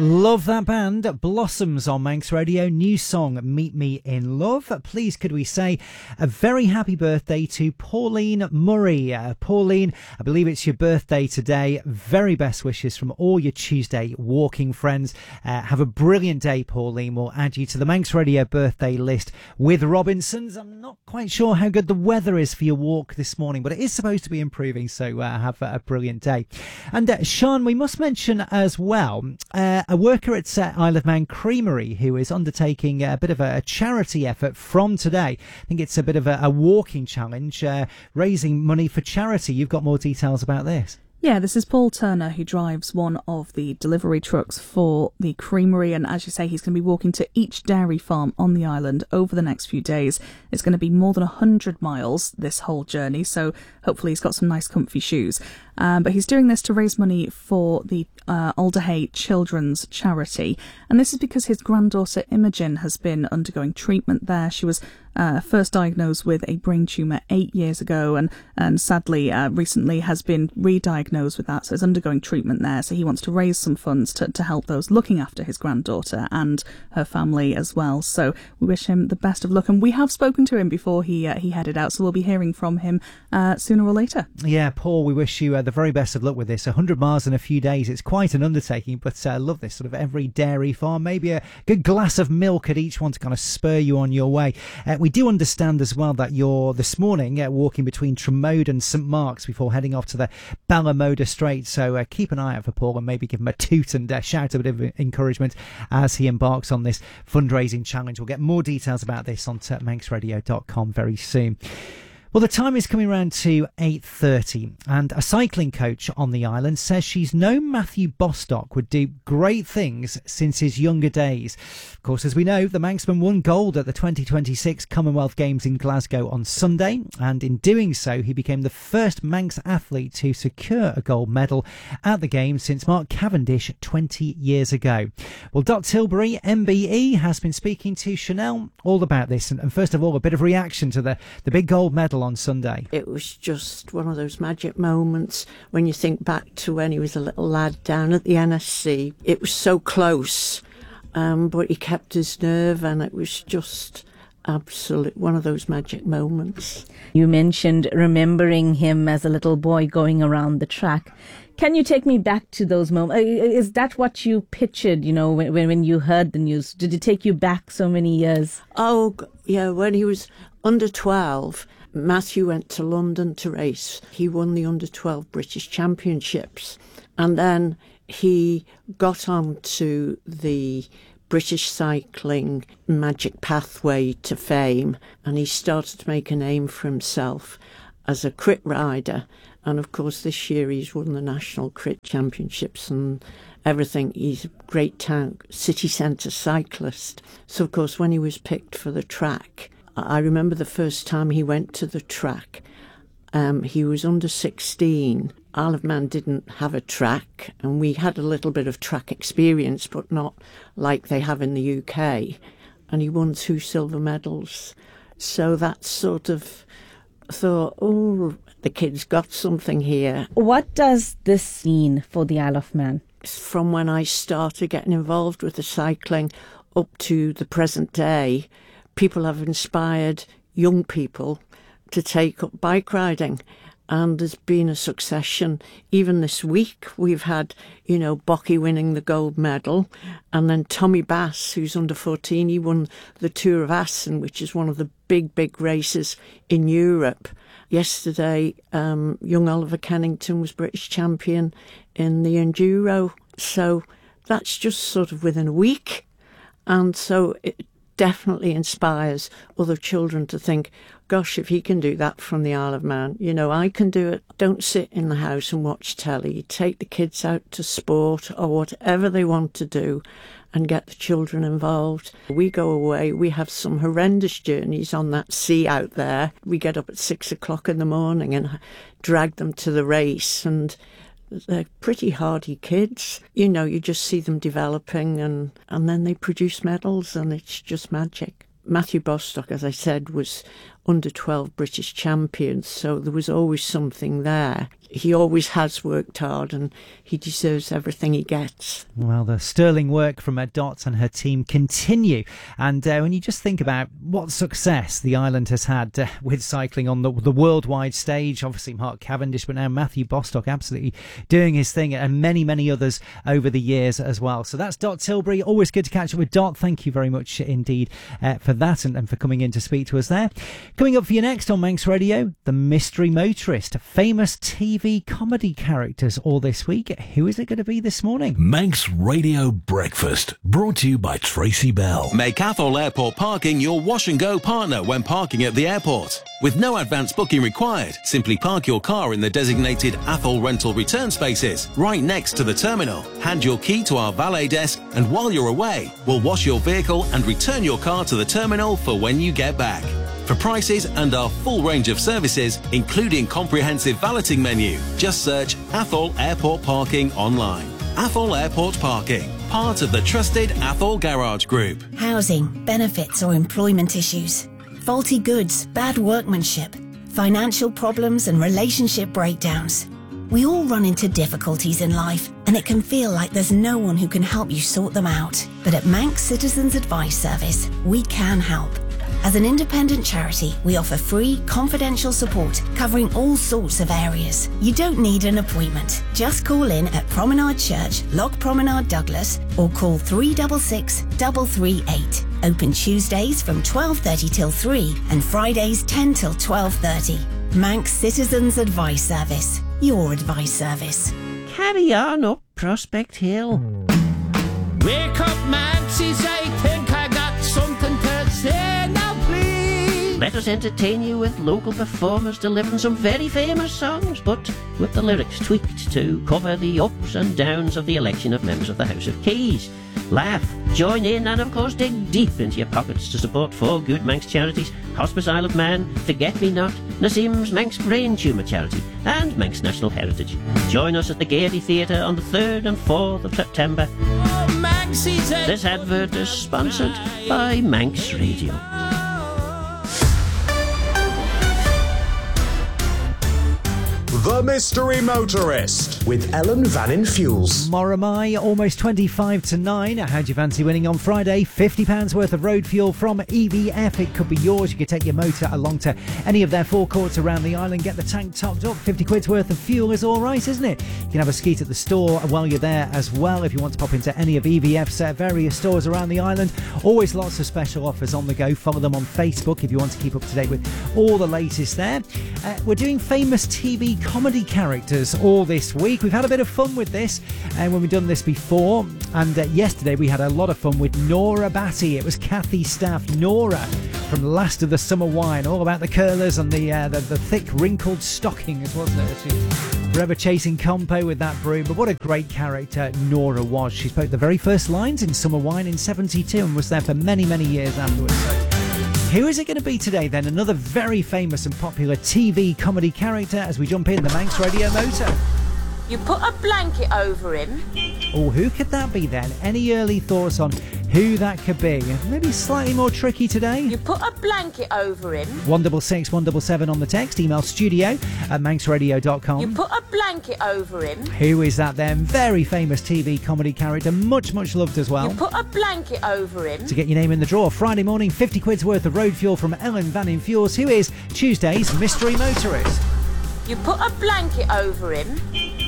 Love that band. Blossoms on Manx Radio. New song, Meet Me in Love. Please could we say a very happy birthday to Pauline Murray. Pauline, I believe it's your birthday today. Very best wishes from all your Tuesday walking friends. Have a brilliant day, Pauline. We'll add you to the Manx Radio birthday list with Robinsons. I'm not quite sure how good the weather is for your walk this morning, but it is supposed to be improving, so have a brilliant day. And Sean, we must mention as well a worker at Isle of Man Creamery who is undertaking a bit of a charity effort from today. I think it's a bit of a walking challenge, raising money for charity. You've got more details about this. Yeah, this is Paul Turner, who drives one of the delivery trucks for the creamery. And as you say, he's going to be walking to each dairy farm on the island over the next few days. It's going to be more than 100 miles, this whole journey. So hopefully he's got some nice comfy shoes. But he's doing this to raise money for the Alderhay Children's Charity. And this is because his granddaughter Imogen has been undergoing treatment there. She was first diagnosed with a brain tumour 8 years ago and sadly recently has been re-diagnosed with that, so is undergoing treatment there. So he wants to raise some funds to help those looking after his granddaughter and her family as well. So we wish him the best of luck, and we have spoken to him before he headed out, so we'll be hearing from him sooner or later. Yeah, Paul, we wish you the very best of luck with this. 100 miles in a few days, it's quite an undertaking, but I love this sort of every dairy farm, maybe a good glass of milk at each one to kind of spur you on your way. We do understand as well that you're this morning walking between Tremode and St Mark's before heading off to the Ballamoda Strait, so keep an eye out for Paul and maybe give him a toot and shout a bit of encouragement as he embarks on this fundraising challenge. We'll get more details about this on manxradio.com very soon. Well, the time is coming around to 8:30, and a cycling coach on the island says she's known Matthew Bostock would do great things since his younger days. Of course, as we know, the Manxman won gold at the 2026 Commonwealth Games in Glasgow on Sunday, and in doing so, he became the first Manx athlete to secure a gold medal at the Games since Mark Cavendish 20 years ago. Well, Dot Tilbury, MBE, has been speaking to Chanel all about this, and first of all, a bit of reaction to the big gold medal on Sunday. It was just one of those magic moments when you think back to when he was a little lad down at the NSC. It was so close, but he kept his nerve, and it was just absolute one of those magic moments. You mentioned remembering him as a little boy going around the track. Can you take me back to those moments? Is that what you pictured, when you heard the news? Did it take you back so many years? Oh, yeah, when he was under 12, Matthew went to London to race. He won the under-12 British Championships. And then he got on to the British cycling magic pathway to fame. And he started to make a name for himself as a crit rider. And of course, this year he's won the National Crit Championships and everything. He's a great town, city centre cyclist. So, of course, when he was picked for the track, I remember the first time he went to the track. He was under 16. Isle of Man didn't have a track, and we had a little bit of track experience, but not like they have in the UK. And he won 2 silver medals. So that sort of thought, oh, the kid's got something here. What does this mean for the Isle of Man? From when I started getting involved with the cycling up to the present day, people have inspired young people to take up bike riding, and there's been a succession. Even this week we've had, Bocky winning the gold medal, and then Tommy Bass, who's under 14, he won the Tour of Assen, which is one of the big races in Europe. Yesterday, young Oliver Kennington was British champion in the Enduro. So that's just sort of within a week, and so it definitely inspires other children to think, gosh, if he can do that from the Isle of Man, I can do it. Don't sit in the house and watch telly. Take the kids out to sport or whatever they want to do and get the children involved. We go away, we have some horrendous journeys on that sea out there. We get up at 6 o'clock in the morning and drag them to the race, and they're pretty hardy kids. You just see them developing, and then they produce medals, and it's just magic. Matthew Bostock, as I said, was under 12 British champion, so there was always something there. he always has worked hard and he deserves everything he gets. Well, the sterling work from Dot and her team continue. And when you just think about what success the island has had with cycling on the worldwide stage, obviously Mark Cavendish, but now Matthew Bostock absolutely doing his thing, and many, many others over the years as well. So that's Dot Tilbury. Always good to catch up with Dot. Thank you very much indeed for that and for coming in to speak to us there. Coming up for you next on Manx Radio, The Mystery Motorist. Famous TV comedy characters all this week. Who is it going to be this morning? Manx Radio Breakfast, brought to you by Tracy Bell. Make Athol Airport Parking your wash and go partner when parking at the airport. With no advance booking required, simply park your car in the designated Athol rental return spaces right next to the terminal. Hand your key to our valet desk, and while you're away, we'll wash your vehicle and return your car to the terminal for when you get back. For prices and our full range of services, including comprehensive valeting menu, just search Athol Airport Parking online. Athol Airport Parking, part of the trusted Athol Garage Group. Housing, benefits or employment issues, faulty goods, bad workmanship, financial problems and relationship breakdowns. We all run into difficulties in life, and it can feel like there's no one who can help you sort them out. But at Manx Citizens Advice Service, we can help. As an independent charity, we offer free, confidential support covering all sorts of areas. You don't need an appointment. Just call in at Promenade Church, Loch Promenade, Douglas, or call 366 338. Open Tuesdays from 12:30 till 3 and Fridays 10 till 12:30. Manx Citizens Advice Service. Your advice service. Carry on up Prospect Hill. Wake up, Manxies, I think I got something to say now, please. Let us entertain you with local performers delivering some very famous songs, but with the lyrics tweaked to cover the ups and downs of the election of members of the House of Keys. Laugh, join in, and of course dig deep into your pockets to support 4 good Manx charities: Hospice Isle of Man, Forget Me Not, Nassim's Manx Brain Tumour Charity, and Manx National Heritage. Join us at the Gaiety Theatre on the 3rd and 4th of September. This advert is sponsored by Manx Radio. The Mystery Motorist with Ellen Vannin Fuels. Moramai, almost 25 to 9. How'd you fancy winning on Friday? £50 worth of road fuel from EVF. It could be yours. You could take your motor along to any of their forecourts around the island, get the tank topped up. 50 quid's worth of fuel is all right, isn't it? You can have a skeet at the store while you're there as well if you want to pop into any of EVF's various stores around the island. Always lots of special offers on the go. Follow them on Facebook if you want to keep up to date with all the latest there. We're doing famous TV comedy characters all this week. We've had a bit of fun with this when we've done this before, and yesterday we had a lot of fun with Nora Batty. It was Kathy Staff, Nora from Last of the Summer Wine, all about the curlers and the thick wrinkled stockings, wasn't it? She forever chasing Compo with that broom. But what a great character Nora was. She spoke the very first lines in Summer Wine in 72 and was there for many, many years afterwards. So who is it going to be today then? Another very famous and popular TV comedy character as we jump in the Manx Radio Motor. You put a blanket over him. Oh, who could that be then? Any early thoughts on who that could be? Maybe slightly more tricky today. You put a blanket over him. 166 177 on the text. Email studio@manxradio.com. You put a blanket over him. Who is that then? Very famous TV comedy character, much loved as well. You put a blanket over him. To get your name in the draw, Friday morning, 50 quid's worth of road fuel from Ellen Vannin Fuels, who is Tuesday's Mystery Motorist. You put a blanket over him.